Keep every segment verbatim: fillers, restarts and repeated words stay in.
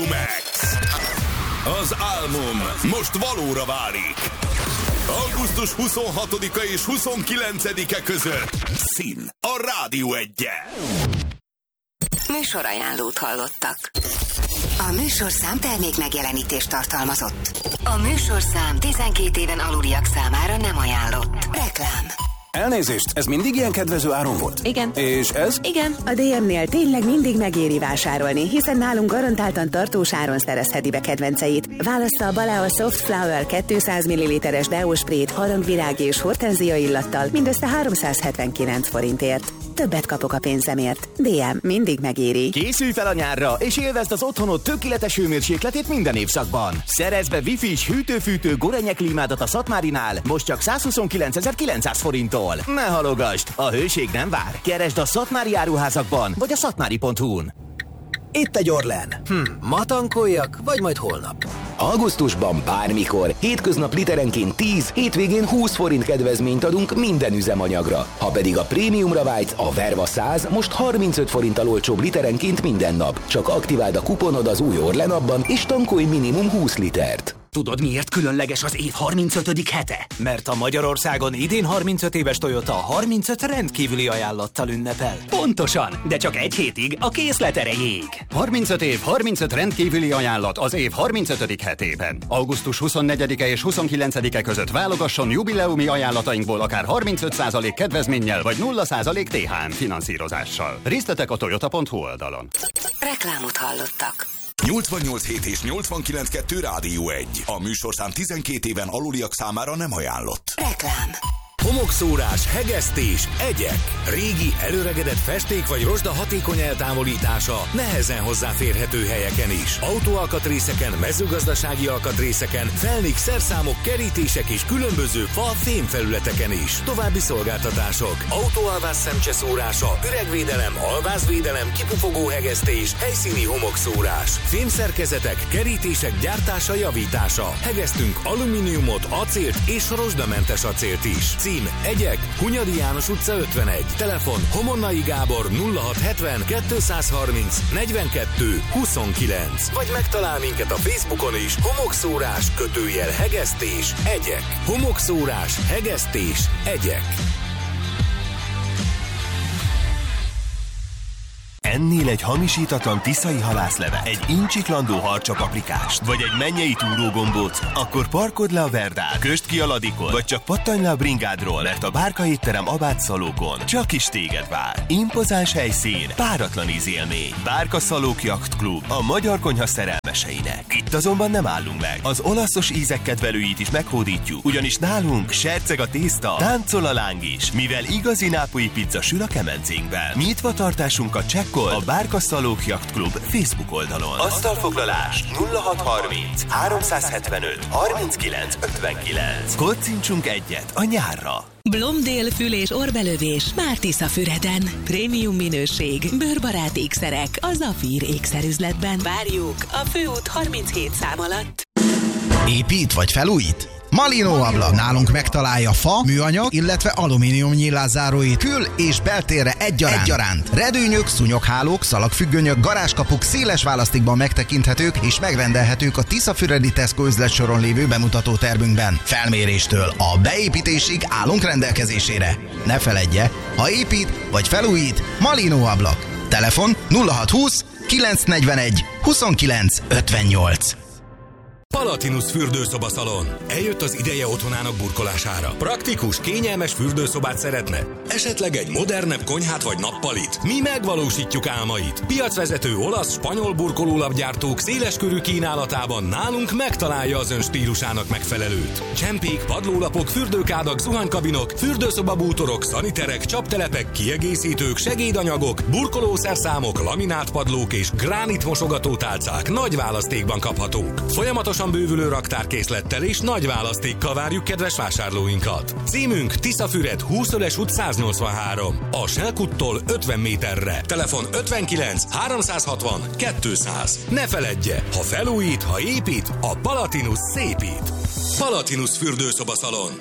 Max. Az álmom most valóra válik. augusztus huszonhatodika és huszonkilencedike között Szín a Rádió Egyen. Műsorajánlót hallottak. A műsorszám termék megjelenítést tartalmazott. A műsorszám tizenkét éven aluliak számára nem ajánlott. Reklám. Elnézést, ez mindig ilyen kedvező áron volt? Igen. És ez? Igen. A dé em-nél tényleg mindig megéri vásárolni, hiszen nálunk garantáltan tartós áron szerezheti be kedvenceit. Válassza a Balea Soft Flower kétszáz milliliteres deósprét harangvirág és hortenzia illattal mindössze háromszázhetvenkilenc forintért. Többet kapok a pénzemért. dé em mindig megéri. Készülj fel a nyárra, és élvezd az otthonod tökéletes hőmérsékletét minden évszakban. Szerezd be Wi-Fi-s hűtő-fűtő Gorenje klímádat a Szatmárinál, most csak százhuszonkilencezer-kilencszáz forinttól. Ne halogasd, a hőség nem vár. Keresd a Szatmári áruházakban, vagy a szatmári pont hu-n. Itt egy Orlen. Hm, ma tankoljak, vagy majd holnap? Augusztusban bármikor, hétköznap literenként tíz, hétvégén húsz forint kedvezményt adunk minden üzemanyagra. Ha pedig a prémiumra vágysz, a Verva száz most harmincöt forinttal olcsóbb literenként minden nap. Csak aktiváld a kuponod az új Orlen appban, és tankolj minimum húsz litert. Tudod, miért különleges az év harmincötödik hete? Mert a Magyarországon idén harmincöt éves Toyota harmincöt rendkívüli ajánlattal ünnepel. Pontosan, de csak egy hétig a készlet erejéig. harmincöt év, harmincöt rendkívüli ajánlat az év harmincötödik hetében. augusztus huszonnegyedike és huszonkilencedike között válogasson jubileumi ajánlatainkból akár harmincöt százalék kedvezménnyel vagy nulla százalék té há em finanszírozással. Részletek a toyota pont hu oldalon. Reklámot hallottak. nyolcvannyolc hét és nyolcvankilenc kettő Rádió egy. A műsorszám tizenkét éven aluliak számára nem ajánlott. Reklám. Homokszórás, hegesztés, egyek. Régi, előregedett festék vagy rozsda hatékony eltávolítása nehezen hozzáférhető helyeken is. Autóalkatrészeken, mezőgazdasági alkatrészeken, felnik, szerszámok, kerítések és különböző fa, fémfelületeken is. További szolgáltatások. Autóalvász szemcseszórása, üregvédelem, alvázvédelem, kipufogó hegesztés, helyszíni homokszórás. Fémszerkezetek, kerítések gyártása, javítása. Hegesztünk alumíniumot, acélt és rozsdamentes acélt is. Cím Egyek, Hunyadi János utca ötvenegy. Telefon Homonnai Gábor nulla hat hetven kétszázharminc negyvenkettő huszonkilenc. Vagy megtalál minket a Facebookon is. Homokszórás, kötőjel hegesztés, egyek. Homokszórás, hegesztés, egyek. Ennél egy hamisítatlan tiszai halászleve, egy incsiklandó harcsapaprikást, vagy egy mennyei túrógombóc, akkor parkodd le a Verdán, kösd ki a Ladikon, vagy csak pattanj le a bringádról, mert a Bárka étterem Abát Szalókon csak is téged vár. Impozáns helyszín, páratlan ízélmény. Bárka Szalók Yacht Club, a magyar konyha szerelmeseinek. Itt azonban nem állunk meg. Az olaszos ízek kedvelőit is meghódítjuk, ugyanis nálunk serceg a tészta, táncol a láng is, mivel igazi nápolyi pizza sül a kemencénkben. Nyitva tartásunkat csekkol a Bárka Szalók Yacht Club Facebook oldalon. Asztalfoglalás nulla hat harminc háromszázhetvenöt harminckilenc ötvenkilenc. Koccintsunk egyet a nyárra. Blomdale fül- és orrbelövés már Tiszafüreden. Prémium minőség, bőrbarát ékszerek a Zafír ékszerüzletben. Várjuk a főút harminchét szám alatt. Épít vagy felújít? Malinó ablak. Nálunk megtalálja fa, műanyag, illetve alumínium nyílászáróit kül- és beltérre egyaránt. egyaránt. Redőnyök, szúnyoghálók, szalagfüggönyök, garázskapuk széles választékban megtekinthetők és megrendelhetők a tiszafüredi Tesco üzletsoron lévő bemutató termünkben. Felméréstől a beépítésig állunk rendelkezésére. Ne feledje, ha épít vagy felújít, Malinó ablak. Telefon nulla hat húsz kilencszáznegyvenegy huszonkilenc ötvennyolc. Palatinus fürdőszobaszalon. Eljött az ideje otthonának burkolására. Praktikus, kényelmes fürdőszobát szeretne? Esetleg egy modernebb konyhát vagy nappalit? Mi megvalósítjuk álmait. Piacvezető olasz, spanyol burkolólapgyártók széleskörű kínálatában nálunk megtalálja az ön stílusának megfelelőt. Csempék, padlólapok, fürdőkádak, zuhanykabinok, fürdőszobabútorok, szaniterek, csaptelepek, kiegészítők, segédanyagok, burkolószerszámok, laminátpadlók és gránit mosogatótálcák nagy választékban kaphatók. Folyamatosan bővülő raktárkészlettel és nagy választékkal várjuk kedves vásárlóinkat. Címünk Tiszafüred húszöles út száznyolcvanhárom. A Selkuttól ötven méterre. Telefon ötvenkilenc háromszázhatvan kétszáz. Ne feledje, ha felújít, ha épít, a Palatinus szépít. Palatinus fürdőszobaszalon.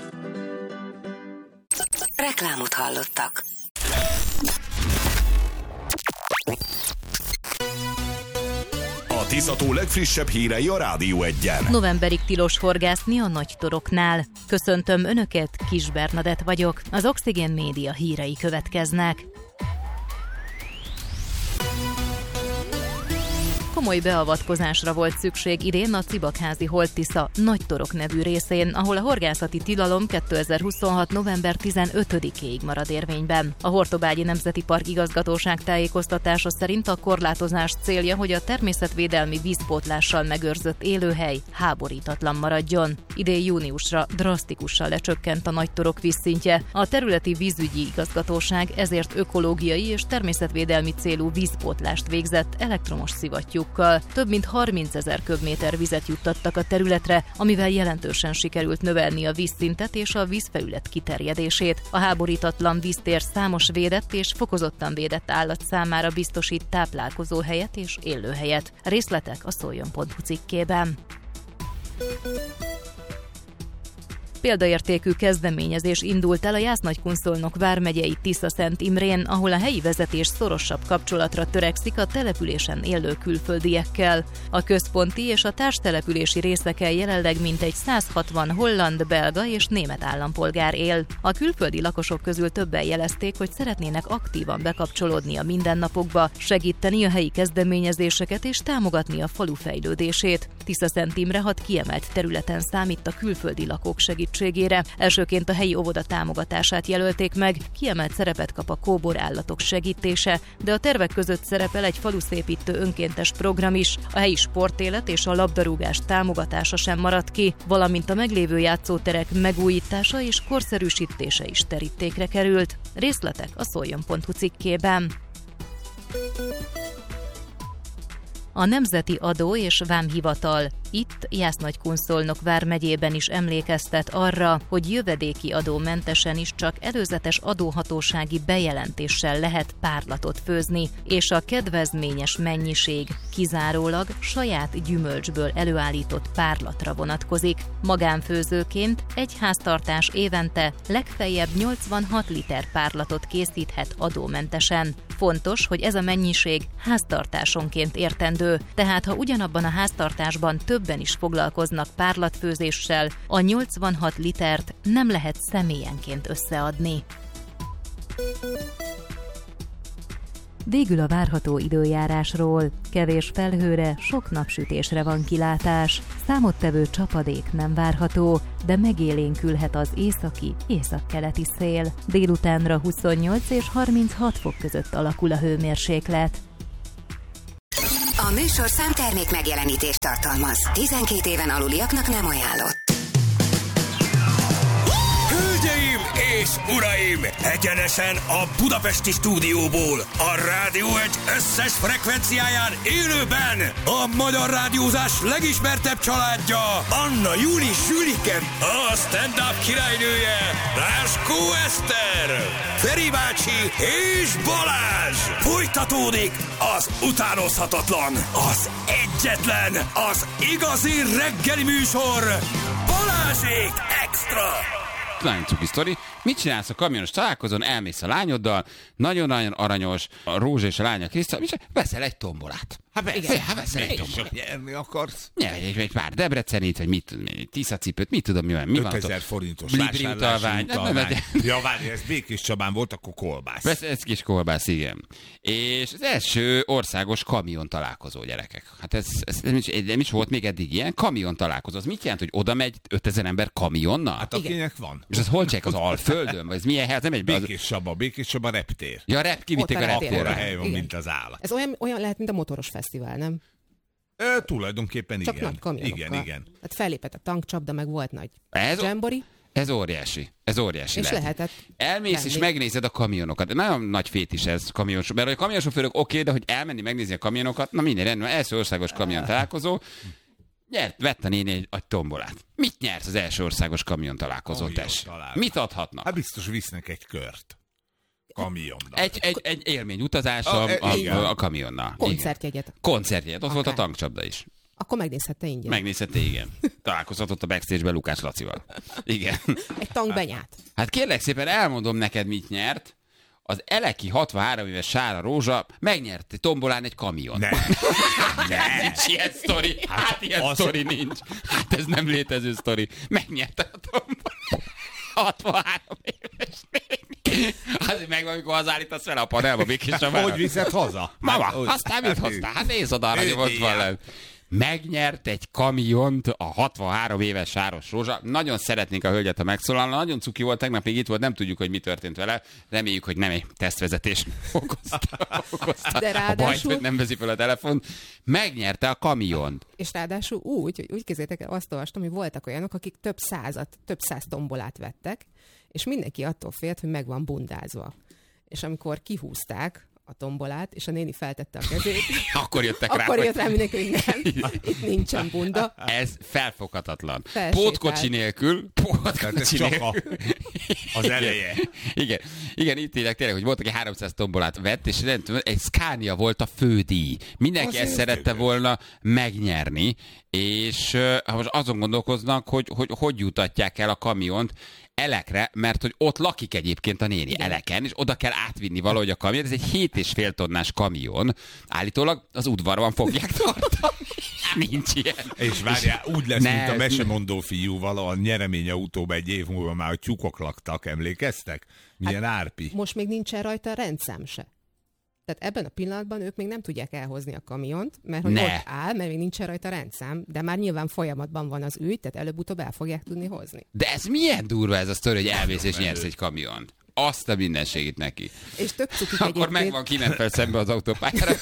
Reklámot hallottak. A Mélyszató legfrissebb hírei a Rádió Egyen. Novemberig tilos horgászni a nagy toroknál. Köszöntöm Önöket, Kis Bernadett vagyok. Az Oxigén Média hírei következnek. Komoly beavatkozásra volt szükség idén a Cibakházi Holt-Tisza Nagytorok nevű részén, ahol a horgászati tilalom kétezer-huszonhat november tizenötödikéig marad érvényben. A Hortobágyi Nemzeti Park igazgatóság tájékoztatása szerint a korlátozás célja, hogy a természetvédelmi vízpótlással megőrzött élőhely háborítatlan maradjon. Idén júniusra drasztikusan lecsökkent a Nagytorok vízszintje. A területi vízügyi igazgatóság ezért ökológiai és természetvédelmi célú vízpótlást végzett elektromos szivattyú. Több mint harmincezer köbméter vizet juttattak a területre, amivel jelentősen sikerült növelni a vízszintet és a vízfelület kiterjedését. A háborítatlan víztér számos védett és fokozottan védett állat számára biztosít táplálkozóhelyet és élőhelyet. Részletek a szoljon pont hu cikkében. Példaértékű kezdeményezés indult el a Jász-Nagykunszolnok vármegyei Tisza-Szent Imrén, ahol a helyi vezetés szorosabb kapcsolatra törekszik a településen élő külföldiekkel. A központi és a társtelepülési részeken jelenleg mintegy száz hatvan holland, belga és német állampolgár él. A külföldi lakosok közül többen jelezték, hogy szeretnének aktívan bekapcsolódni a mindennapokba, segíteni a helyi kezdeményezéseket és támogatni a falu fejlődését. Tisza-Szent Imre hat kiemelt területen számít a külföldi lakók segítségére. Elsőként a helyi óvoda támogatását jelölték meg, kiemelt szerepet kap a kóbor állatok segítése, de a tervek között szerepel egy faluszépítő önkéntes program is, a helyi sportélet és a labdarúgás támogatása sem maradt ki, valamint a meglévő játszóterek megújítása és korszerűsítése is terítékre került. Részletek a szoljon pont hu cikkében. A Nemzeti Adó és Vámhivatal itt Jász-Nagykunszolnok vármegyében is emlékeztet arra, hogy jövedéki adómentesen is csak előzetes adóhatósági bejelentéssel lehet párlatot főzni, és a kedvezményes mennyiség kizárólag saját gyümölcsből előállított párlatra vonatkozik. Magánfőzőként egy háztartás évente legfeljebb nyolcvanhat liter párlatot készíthet adómentesen. Fontos, hogy ez a mennyiség háztartásonként értendő, tehát ha ugyanabban a háztartásban többen is foglalkoznak párlatfőzéssel, a nyolcvanhat litert nem lehet személyenként összeadni. Végül a várható időjárásról. Kevés felhőre, sok napsütésre van kilátás. Számottevő csapadék nem várható, de megélénkülhet az északi, északkeleti szél. Délutánra huszonnyolc és harminchat fok között alakul a hőmérséklet. A műsorszám termék megjelenítést tartalmaz. tizenkét éven aluliaknak nem ajánlott. Hölgyeim és uraim! Egyenesen a budapesti stúdióból, a Rádió egy összes frekvenciáján élőben a magyar rádiózás legismertebb családja, Anna Júli Sülike, a stand-up királynője, Láskó Eszter, Feri bácsi és Balázs! Folytatódik az utánozhatatlan, az egyetlen, az igazi reggeli műsor, Balázsék Extra! Nagyon cuki sztori. Mit csinálsz a kamionos találkozón, elmész a lányoddal, nagyon-nagyon aranyos, a Rózsa és a lánya Kriszta, veszel egy tombolát. Hát persze, hát veszel egy tombolát. Nyerni akarsz? Nyerj egy, egy pár Debrecenit, vagy mit tudom, egy Tisza-cipőt, mit tudom, mi van. Mi ötezer forintos vásárlási utalvány. Ja, várj, ez Békés Csabán volt, akkor kolbász. Ez, ez kis kolbász, igen. És az első országos kamion találkozó, gyerekek. Hát ez, ez nem, is, nem is volt még eddig ilyen kamion találkozó. Az mit jelent, hogy oda megy ötezer ember kamionnal? Hát akinek van. És az hol csinálják, az Alföldön? Vagy ez milyen hely? Nem egy Békés Csaba, Békés Csaba reptér. Ja, rep, kivitték a reptérre. Akkora hely van, mint az állat. Ez olyan, olyan lehet, mint a motoros fesztivál, nem? E, tulajdonképpen csak igen. Nagy kamionokkal. Igen, igen. Hát fellépett a tankcsapda, meg volt nagy ez dzsembori. Ez óriási. Ez óriási és lehet. lehetett. Elmész menni. És megnézed a kamionokat. Nagyon nagy fétis ez kamionsofőr. Mert a kamionsofőrök oké, okay, de hogy elmenni megnézni a kamionokat, na minden rendben, első országos kamion találkozó. Nyert, vett a néni egy, egy tombolát. Mit nyert az első országos kamion találkozó, tess? Mit adhatnak? Hát biztos visznek egy kört. Kamionnal. Egy, egy, egy élmény utazás a, a, a, a kamionnal. Koncertjegyet. Koncertjegyet. Ott volt a tankcsapda is. Akkor megnézhette ingyen. Megnézhette, igen. Találkozhatott a backstage-ben Lukács Lacival. Igen. Egy tankbenyát. Hát kérlek szépen, elmondom neked, mit nyert. az Eleki hatvanhárom éves Sára Rózsa megnyerte tombolán egy kamion. Ne. Ne. Nincs ilyen sztori. Hát ilyen az... sztori nincs. Hát ez nem létező sztori. Megnyerte a tombolán. hatvanhárom éves néni. Azért megvan, amikor hazállítasz fel a panelba, Békéscsabára. Hogy viszed haza? Mama, hát, aztán mit hoztál? Hát nézd oda, hogy ott van lent. Megnyert egy kamiont a hatvanhárom éves Sáros Rózsa. Nagyon szeretnénk a hölgyet, ha megszólalna. Nagyon cuki volt, tegnap még itt volt, nem tudjuk, hogy mi történt vele. Reméljük, hogy nem egy tesztvezetés okozta, okozta De ráadásul... a bajt, hogy nem veszi fel a telefont. Megnyerte a kamiont. És ráadásul úgy, hogy úgy képzeljétek el, azt olvastam, hogy voltak olyanok, akik több százat, több száz tombolát vettek, és mindenki attól félt, hogy meg van bundázva. És amikor kihúzták a tombolát, és a néni feltette a kezét. Akkor jöttek rá, Akkor hogy... jött rá mindenki, hogy nem, itt nincsen bunda. Ez felfoghatatlan. Felsétált. Pótkocsi nélkül, pótkocsi nélkül. Az eleje. Igen, igen, itt írják tényleg, hogy volt, aki háromszáz tombolát vett, és nem tudom, egy Scania volt a fődíj. Mindenki az ezt szerette volna megnyerni, és uh, most azon gondolkoznak, hogy, hogy hogy jutatják el a kamiont Elekre, mert hogy ott lakik egyébként a néni, igen. Eleken, és oda kell átvinni valahogy a kamion. Ez egy hét és fél tonnás kamion. Állítólag az udvarban fogják tartani. Nincs ilyen. És várjál, úgy lesz, ne, mint a mesemondó fiúval a nyereményautóban egy év múlva már a tyúkok laktak, emlékeztek? Milyen hát, árpi. Most még nincsen rajta a rendszám se. Tehát ebben a pillanatban ők még nem tudják elhozni a kamiont, mert hogy ne. Ott áll, mert még nincsen rajta rendszám, de már nyilván folyamatban van az ügy, tehát előbb-utóbb el fogják tudni hozni. De ez milyen durva ez a sztori, hogy elmész és nyersz egy kamiont. Azt a mindenségét neki. És tök cukik Akkor egyébként. megvan, ki nem fel szembe az autópályára.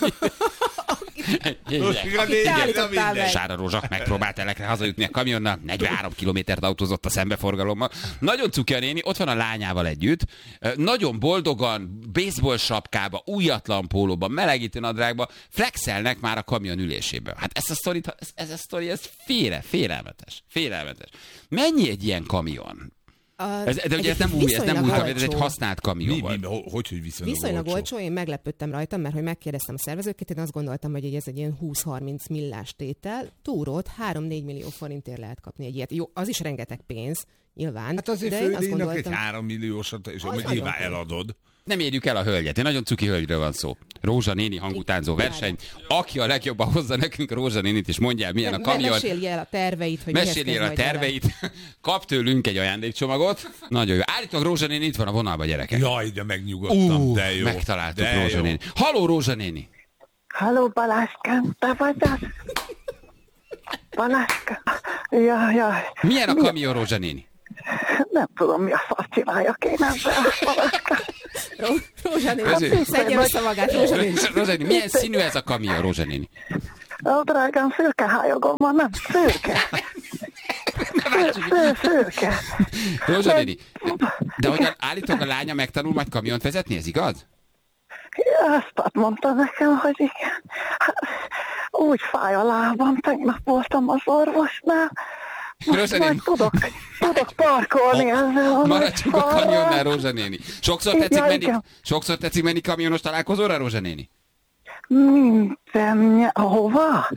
Sára Rózsa megpróbált Elekre hazajutni a kamionnal, negyvenhárom kilométert autózott a szembeforgalommal. Nagyon cuki a néni, ott van a lányával együtt, nagyon boldogan, baseball sapkába, újatlan pólóban, melegítő nadrágba flexelnek már a kamion ülésében. Hát ez a sztori, ez, ez a sztori, ez félre, félelmetes, félelmetes. Mennyi egy ilyen kamion? Ez, de ugye ez nem új, ez nem új kamion, ez egy használt kamion mi, volt. Mi, hogy, hogy viszonylag, viszonylag olcsó? olcsó? Én meglepődtem rajta, mert hogy megkérdeztem a szervezőket, én azt gondoltam, hogy ez egy ilyen húsz-harminc millás tétel. Túrót három-négy millió forintért lehet kapni egy ilyet. Jó, az is rengeteg pénz, nyilván. Hát azért de fődíjnak gondoltam, egy három milliósat, és nyilván eladod. Nem érjük el a hölgyet. Egy nagyon cuki hölgyről van szó. Rózsa néni hangutánzó verseny. Aki a legjobban hozza nekünk Rózsa nénit, és mondja el, milyen a kamion. Mesélj el a terveit, hogy Mesélj el a terveit. Kap tőlünk egy ajándékcsomagot. Nagyon jó. Állítólag Rózsa néni itt van a vonalban, gyerekek. Jaj, de megnyugodtam, uh, de jó. Megtaláltuk de Rózsa jó. néni. Halló, Rózsa néni. Halló, Baláskám, te vagy az? Baláska. Jaj, jaj. Milyen a kamion, Rózsa néni? Nem tudom, mi a szar csináljak én ezzel, Baláska. Rózsa néni, szedje össze magát, Rózsa néni. Rózsa néni, milyen színű ez a kamion, Rózsa néni? Ó, drágám, szürke hályogom van, nem szürke. Szür, szürke. Rózsa néni, de hogy állítólag a lánya megtanul majd kamiont vezetni, ez igaz? Ja, azt mondta nekem, hogy igen. Úgy fáj a lábam, tegnap voltam az orvosnál. Most majd tudok, tudok parkolni ezzel. Maradjunk a kamionnál, Rózsa néni. Sokszor tetszik, ja, menni, sokszor tetszik menni kamionos találkozóra, Rózsa néni? Minden, hova?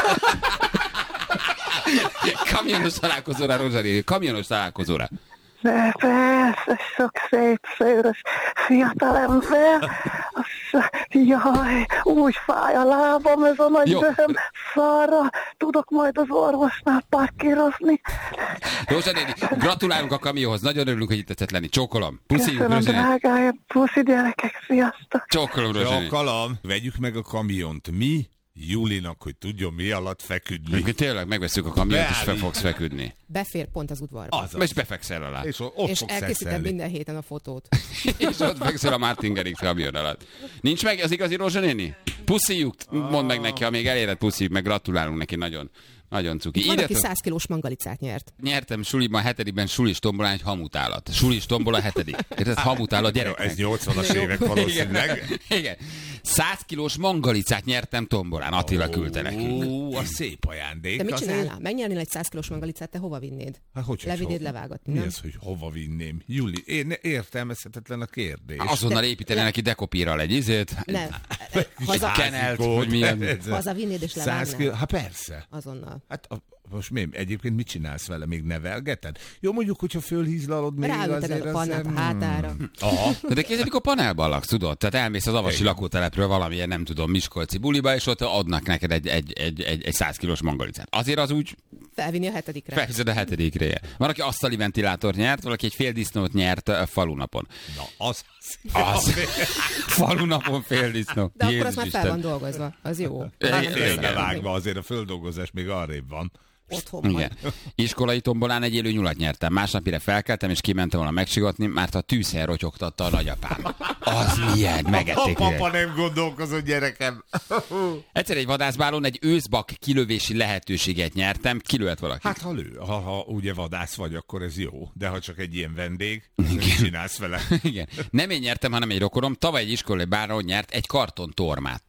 Kamionos találkozóra, Rózsa néni, kamionos találkozóra. De persze, sok szép, szőrös fiatalember. Jaj, úgy fáj a lábam, ez a nagy döhöm szarra. Tudok majd az orvosnál parkírozni. Rózsa néni, gratulálunk a kamionhoz. Nagyon örülünk, hogy itt tetszett lenni. Csókolom. Puszi, Köszönöm, drágáim. Puszi, gyerekek, sziasztok. Csókolom, Rózsa néni. Csókolom. Vegyük meg a kamiont. Mi? Julinak, hogy tudjon mi alatt feküdni. Amikor tényleg megveszünk a kamiont, és fel fogsz feküdni. Befér pont az udvarba. Az most befekszel alá. És, ott és elkészítem minden héten a fotót. És ott fekszel a Martin Garrix kamion alatt. Nincs meg az igazi Rózsa néni? Puszíjuk, mondd meg neki, ha még eléred, puszíjuk, meg gratulálunk neki nagyon. Nagyon cuki. Van, aki száz kilós mangalicát nyert. Nyertem suliban, hetedikben sulis tombolán egy hamutállat. Sulis tombola hetedik. Ez hamutállat gyereknek. Ez nyolcvanas évek valószínűleg. Igen. száz kilós mangalicát nyertem tombolán. Attila küldte nekünk. Ó, a szép ajándék. De mit csinálnál? Megnyernél egy száz kilós mangalicát, te hova vinnéd? Hát, hogy Levidéd levágatni, mi nem? az, hogy hova vinném? Juli, én értelmezhetetlen a kérdés. Azonnal építeni neki dekopírral egy izét. Nem. Haza kenelt, hogy milyen. Haza vinnéd és levágnád. Hát persze. Azonnal. van. Hát a, most mi, egyébként mit csinálsz vele? Még nevelgeted? Jó, mondjuk, hogyha fölhízlalod még Ráülteted azért... a panelt a hátára. Aha. De képzeljük, a panelban laksz, tudod? Tehát elmész az avasi lakótelepről valamilyen, nem tudom, miskolci buliba, és ott adnak neked egy, egy, egy, egy, egy száz kilós mangalicát. Azért az úgy... Felvinni a hetedikre. Felviszed a hetedikre. Van, aki asztali ventilátort nyert, valaki egy fél disznót nyert a falunapon. Na, az... Az. Falunapon fél disznó. De Jézus akkor az már fel van dolgozva. Az jó. Félrevágva, azért a földolgozás még arrébb van. Otthon igen. Iskolai tombolán egy élő nyulat nyertem. Másnapire felkeltem, és kimentem volna megsigatni, mert a tűzhely rotyogtatta a nagyapám. Az milyen, megették. A papa nem gondolkozott, gyerekem. Egyszer egy vadászbálón egy őszbak kilövési lehetőséget nyertem. Kilőhet valaki? Hát ha lő, ha, ha ugye vadász vagy, akkor ez jó. De ha csak egy ilyen vendég, mit csinálsz vele? Igen. Nem én nyertem, hanem egy rokonom. Tavaly egy iskolai bálón nyert egy karton tormát.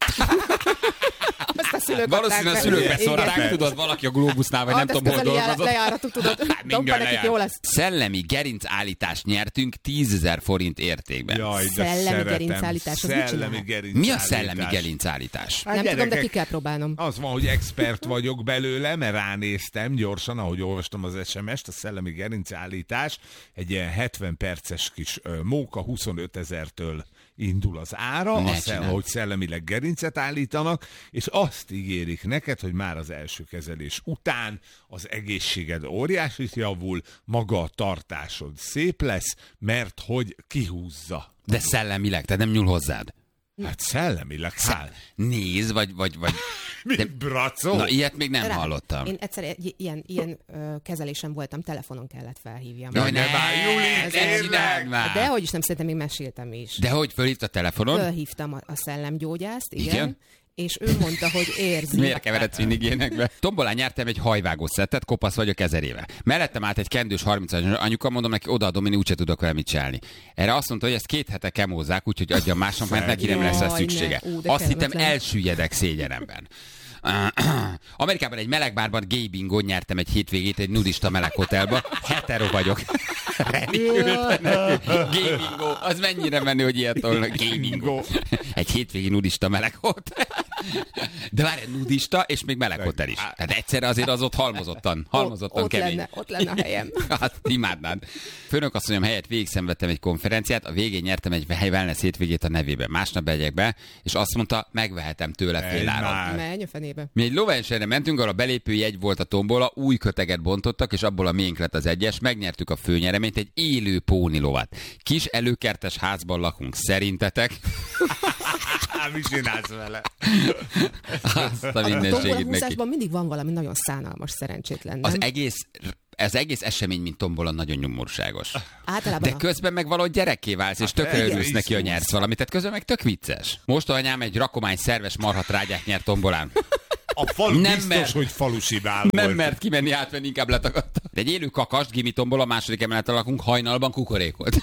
Valószínűleg a szülők beszórták, tudod, valaki a Globusnál, vagy ah, nem tudom, hol dolgozott. Lejáratuk, tudod, minden lejárat. Szellemi gerincaállítást nyertünk tízezer forint értékben. Jaj, de szellemi szeretem. gerincaállítás, az szellemi mit Mi a szellemi gerincaállítás? Hát nem gyerekek, tudom, de ki kell próbálnom. Az van, hogy expert vagyok belőle, mert ránéztem gyorsan, ahogy olvastam az es em est, a szellemi gerincaállítás egy ilyen hetven perces kis móka huszonötezertől indul az ára, azt el, hogy szellemileg gerincet állítanak, és azt ígérik neked, hogy már az első kezelés után az egészséged óriási javul, maga a tartásod szép lesz, mert hogy kihúzza. De szellemileg, tehát nem nyúl hozzád. Hát szellemileg száll. Nézd, vagy... vagy, vagy de... bracó? Na, ilyet még nem Rá, hallottam. Én egyszer egy, ilyen, ilyen ö, kezelésem voltam, telefonon kellett felhívjam. Jaj, ne várj, Juli, ne De hogy is nem, szerintem még meséltem is. De hogy fölhívta a telefonon? Fölhívtam a, a szellemgyógyászt, igen. igen. És ő mondta, hogy érzi. Miért keveredsz mindig ilyenekbe? Tombolán nyertem egy hajvágó szettet, kopasz vagyok ezer éve. Mellettem állt egy kendős harmincas anyuka, mondom neki, odaadom, én úgyse tudok vele mit csinálni. Erre azt mondta, hogy ezt két hete kemózzák, úgyhogy adjam másnak, mert neki nem lesz rá szüksége. Ne, ú, azt hittem, elsüllyedek szégyenemben. Amerikában egy melegbárban gay bingo nyertem egy hétvégét egy nudista meleghotelba. Hetero vagyok. Gay bingo. Az mennyire menő, hogy ilyet tolnak. Gay bingo. Egy hétvégi nudista meleghotel. De várj, nudista és még meleghotel is. Tehát egyszerre azért az ott halmozottan, halmozottan ott, kemény. Lenne, ott lenne a helyem. Hát imádnád. Főnök asszonyom helyett végig szenvedtem egy konferenciát, a végén nyertem egy wellness hétvégét a nevében. Másnap megyek be, és azt mondta, megvehetem tőle fél áron. Menj a fenébe. Mi egy lóversenyre mentünk, ahol a belépő jegy volt a tombola, új köteget bontottak, és abból a miénk lett az egyes, megnyertük a főnyereményt, egy élő pónilovat. Kis előkertes házban lakunk, szerintetek? Mi csinálsz vele? Azt a mindenségét neki. Mindig van valami nagyon szánalmas, szerencsétlen, nem? Az egész, az egész esemény, mint tombola, nagyon nyomorúságos. Általában de közben meg valahogy gyerekké válsz, és tökre örülsz neki, hogy nyersz valamit. Tehát közben meg tök vicces. Most anyám egy rakomány szerves marhatrágyát nyert tombolán. A falu nem biztos, mert, hogy falusi bál Nem volt. mert kimenni átvenni, inkább letagadta. De egy élő kakast, gimi tombola, a második emeleten lakunk, hajnalban kukorékolt.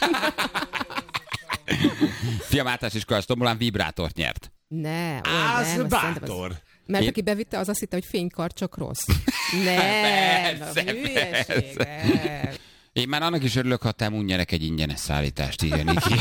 Fiam általános iskolás tombolán vibrátort nyert. Ne, az nem, bátor. Az, mert Én... aki bevitte, az azt hitte, hogy fénykard csak rossz. Nem, persze, a hülyeség, nem. Én már annak is örülök, ha te nyerek egy ingyenes szállítást, igen, Niki.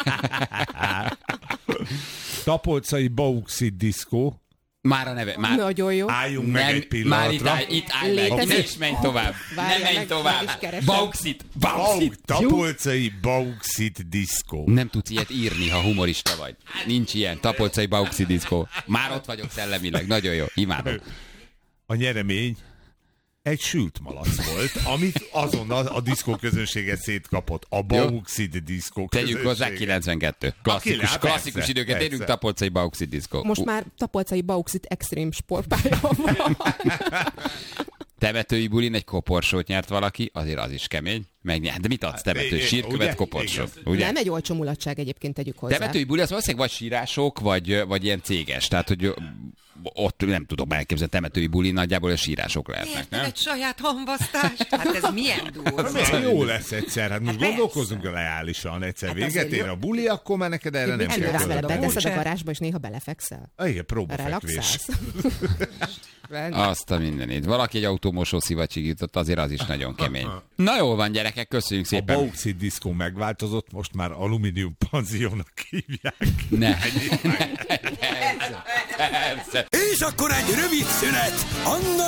Tapolcai Bauxit diszkó. Már a neve. Már... Nagyon jó. Álljunk meg nem, egy pillanatra. Már itt állj, itt állj meg. Ne is menj tovább. Várja, ne menj tovább. Bauxit. Bauxit. Tapolcai Bauxit diszkó. Nem tudsz ilyet írni, ha humorista vagy. Nincs ilyen. Tapolcai Bauxit diszkó. Már ott vagyok szellemileg. Nagyon jó. Imádom. A nyeremény egy sült malac volt, amit azonnal a diszkó közönsége szétkapott. A Bauxit diszkó közönsége. Tegyük hozzá kilencvenkettő. Klasszikus, persze, klasszikus időket érünk, Tapolcai Bauxit diszkó. Most már Tapolcai Bauxit extrém sportpálya van. Temetői bulin egy koporsót nyert valaki, azért az is kemény. Megnyert. De mit adsz temető? Sírkövet, koporsó. Ugye? Nem egy olcsó mulatság, egyébként tegyük hozzá. Temetői buli az valószínűleg vagy sírások, vagy, vagy ilyen céges. Tehát, hogy ott nem tudom elképzelni, temetői buli nagyjából a sírások lehetnek, nem? Egy saját hamvasztás? Hát ez milyen durva. Jó lesz egyszer, hát most gondolkozzunk reálisan. Egyszer véget ér a buli, akkor már neked erre nem kell. Előre beteszed a garázsba, és néha belefekszel. Igen, próbafekvés. Azt a mindenit. Valaki egy autómosó szivacsig jutott, azért az is nagyon kemény. Na jól van, gyerekek, köszönjük szépen. A Bauxit diszkó megváltozott, most már alumínium panziónak hívják. Ne. És akkor egy rövid szünet. Anna